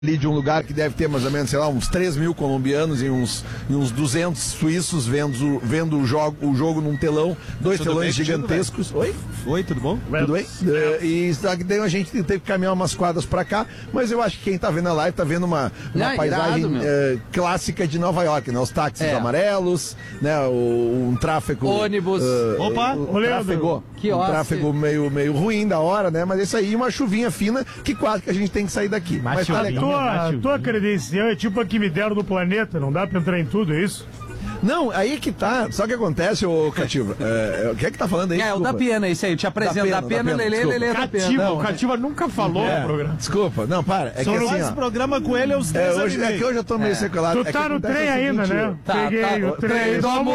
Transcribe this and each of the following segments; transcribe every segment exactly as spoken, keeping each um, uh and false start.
ali de um lugar que deve ter mais ou menos, sei lá, uns três mil colombianos e uns, e uns duzentos suíços vendo, vendo o, jogo, o jogo num telão, dois tudo telões bem, gigantescos. Tudo Oi? Oi, tudo bom? Tudo bem? Uh, e daí a gente teve que caminhar umas quadras pra cá, mas eu acho que quem tá vendo a live tá vendo uma, uma Não, paisagem irado, uh, clássica de Nova York, né? Os táxis é. amarelos, né? O, um tráfego... Ônibus. Uh, Opa! Um, um tráfego, que um tráfego meio, meio ruim da hora, né? Mas isso aí, uma chuvinha fina, que quase que a gente tem que sair daqui. Mas, mas tá legal. Tua, tua credencial é tipo a que me deram do planeta, não dá pra entrar em tudo, é isso? Não, aí que tá. Só que acontece, ô Cativa. É, o que é que tá falando aí? É, desculpa. o da Pena, isso aí. Te apresento. Da Pena, Lelê, Lelê da Pena. Cativa, o Cativa nunca falou é, no programa. Desculpa, não, para. É Só que assim, faz ó, programa com ele aos três é, hoje, é que hoje eu tô meio é. sequelado. Tu é tá no trem ainda, né? Tá, Peguei tá, o trem do amor!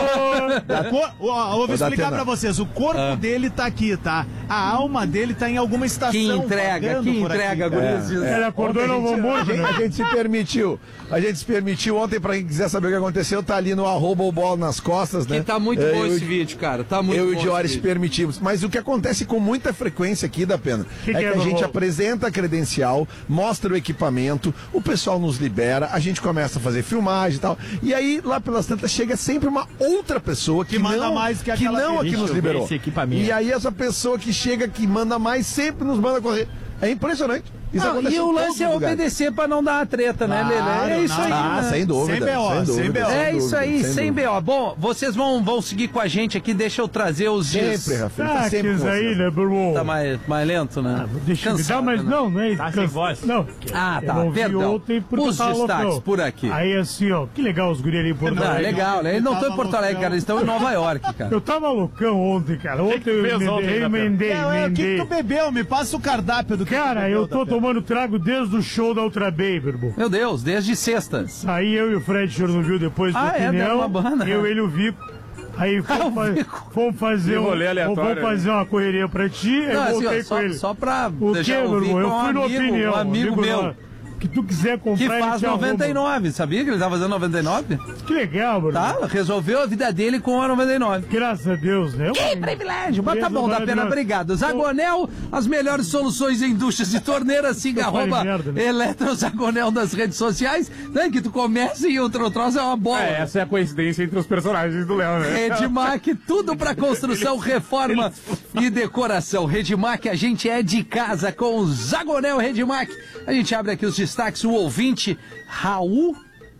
Cor... Ó, eu vou explicar pra vocês. O corpo ah. dele tá aqui, tá? A alma dele tá em alguma estação. Que entrega, que entrega, guris. É, é. Ele acordou e não vou a, gente, a gente se permitiu. A gente se permitiu ontem, pra quem quiser saber o que aconteceu, tá ali no arroba o bola nas costas, né? Que tá muito bom esse vídeo, cara. Tá muito eu bom. Eu e o Diori se permitimos. Mas o que acontece com muita frequência aqui, da Pena, que é que, que a gente apresenta a credencial, mostra o equipamento, o pessoal nos libera, a gente começa a fazer filmagem e tal. E aí, lá pelas tantas, chega sempre uma outra pessoa que, que manda não, mais que, que não aqui nos liberou. Esse equipamento. E aí, essa pessoa que chega, que manda mais, sempre nos manda correr. É impressionante. Isso ah, e o lance é obedecer pra não dar a treta, né, Lelê? Claro, é isso não, aí. Ah, né? sem dúvida. Sem B O, sem dúvida, sem B O. É sem isso dúvida, aí, sem, sem B O. Bom, vocês vão, vão seguir com a gente aqui, deixa eu trazer os dias. Sempre, Rafael. Ah, tá sempre isso aí, né, Bruno? Tá mais, mais lento, né? Ah, deixa eu dar, mas né? não, não é isso. Tá sem voz. Não. Ah, tá, perdão. Ontem os destaques loucão. Por aqui. Aí assim, ó, que legal os guri ali em Porto Alegre. Ah, legal, né? Eles não estão em Porto Alegre, cara, eles estão em Nova York, cara. Eu tava loucão ontem, cara. Ontem eu emendei, emendei, emendei. O que tu bebeu? Me passa o cardápio do que Cara, eu tô tomando trago desde o show da Ultra Bay, Berbo. Meu Deus, desde sexta. Aí eu e o Fred Chernobyl depois do ah, opinião. É, uma banda, eu, ele e o Vico. Aí fomos, fa fomos fazer um, vamos fazer uma correria pra ti. Não, eu voltei assim, ó, com só, ele. Só pra o que, meu irmão? Eu fui no opinião. Um amigo, amigo meu. Lá, que tu quiser comprar, que faz noventa e nove, arruma. Sabia que ele tá fazendo noventa e nove? Que legal, mano. Tá, resolveu a vida dele com a noventa e nove. Graças a Deus, né? Que eu... privilégio, mas tá bom, da Pena, obrigado. Zagonel, as melhores soluções em duchas de torneira, siga arroba merda, né? Eletrozagonel nas redes sociais, né, que tu começa e outro troço é uma bola. É, essa é a coincidência entre os personagens do Léo, né? Redmac, tudo pra construção, reforma e decoração. Redmac, a gente é de casa com o Zagonel Redmac. A gente abre aqui os destaques, o ouvinte Raul,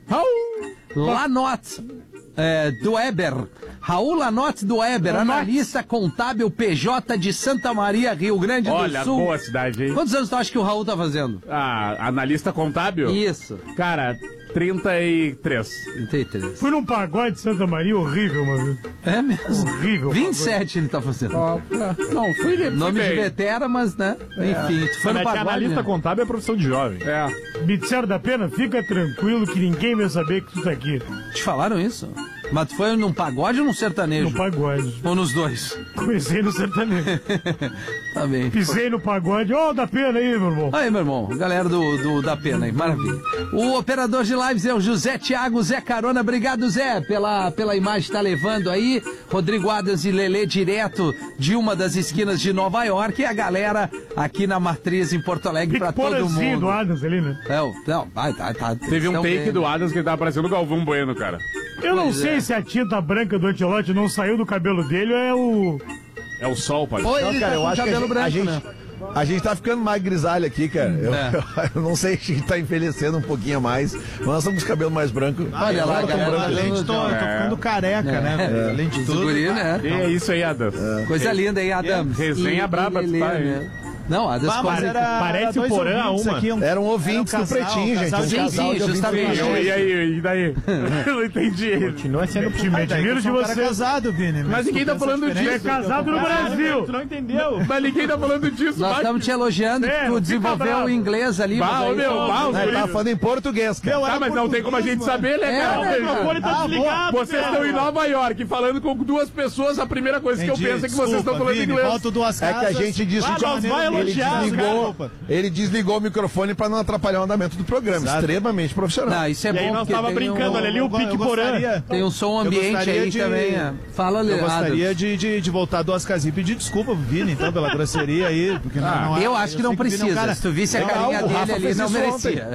Raul Lanotte é, do Weber. Raul Lanotte do Weber, Lanotte. Analista contábil P J de Santa Maria, Rio Grande Olha, do Sul. Olha, boa cidade, hein? Quantos anos tu acha que o Raul tá fazendo? Ah, analista contábil? Isso. Cara, trinta e três. trinta e três. Fui num pagode de Santa Maria horrível, mano. É mesmo? Horrível. vinte e sete ele tá fazendo. Oh, não, fui, fui Nome bem. de vetera, mas, né? É. Enfim, tu foi no pagode, analista né? contábil é profissão de jovem. É. Me disseram da Pena, fica tranquilo que ninguém vai saber que tu tá aqui. Te falaram isso? Mas tu foi num pagode ou num sertanejo? No pagode. Ou nos dois? Comecei no sertanejo. Tá bem. Pisei no pagode. Ó, oh, da Pena aí, meu irmão. Aí, meu irmão. Galera do, do da Pena aí. Maravilha. O operador de lives é o José Thiago Zé Carona. Obrigado, Zé, pela, pela imagem que tá levando aí. Rodrigo Adams e Lelê direto de uma das esquinas de Nova York. E a galera aqui na Matriz em Porto Alegre pra todo mundo. do Adams ali, né? Não, não. Vai, tá, tá. Teve um take bem. do Adams que ele tava parecendo o Galvão Bueno, cara. Eu não pois sei é. se a tinta branca do Ancelotti não saiu do cabelo dele ou é o... É o sol, pode ser. Não, cara, eu acho que a gente, branco, a, gente, né? a gente tá ficando mais grisalho aqui, cara. Eu, é. eu, eu não sei se a gente tá envelhecendo um pouquinho mais, mas nós estamos com os cabelos mais brancos. Olha lá, galera, além de tô, eu tô ficando careca, é. né? É. Além de tudo. Guri, né? E é isso aí, Adams. É. Coisa linda aí, Adams. Resenha e, braba, e tu tá aí. Né? Não, a das coisas era, parece era o Porã a uma. Aqui, um, Eram ouvintes um casal, do Pretinho, gente. Um sim, casal sim, de justamente. ouvintes. E aí, e daí? Eu não entendi. Continua sendo te me admiro de você. É casado, Vini. Mas ninguém tá falando disso. É casado no Brasil. Tu não entendeu? Mas ninguém tá falando disso. Nós estamos te elogiando que tu desenvolveu o inglês ali. Bah, ô meu, bah, Ele tava falando em português, cara. Tá, mas não tem como a gente saber, né, cara? É, O microfone tá desligado. Vocês estão em Nova York falando com duas pessoas, a primeira coisa que eu penso é que vocês estão falando inglês. É que a gente disse Ah, nós vai ele, desligou, ele desligou o microfone pra não atrapalhar o andamento do programa. Exato. Extremamente profissional. Não, isso é e bom. Aí nós tava brincando, um, olha ali o Pique Porã. Tem um som ambiente aí de, também. É. Fala, Leandro. Eu gostaria de, de, de voltar duas casinhas e pedir desculpa pro Vini, então, pela grosseria aí. Porque ah, não, não, eu acho que não precisa. Um cara, se tu visse a carinha dele ali, não merecia.